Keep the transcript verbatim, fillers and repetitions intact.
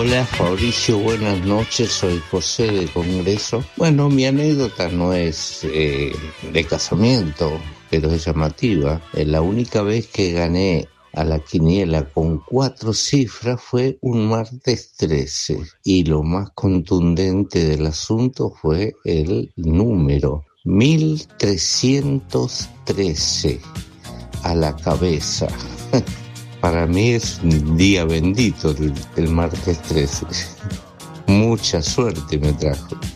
Hola Fabricio, buenas noches, soy José de Congreso. Bueno, mi anécdota no es eh, de casamiento, pero es llamativa. Eh, la única vez que gané a la quiniela con cuatro cifras fue un martes trece, y lo más contundente del asunto fue el número mil trescientos trece a la cabeza. Para mí es un día bendito el, el martes trece. Mucha suerte me trajo.